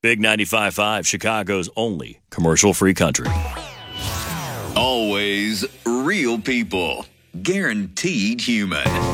Big 95.5, Chicago's only commercial-free country. Always real people. Guaranteed human.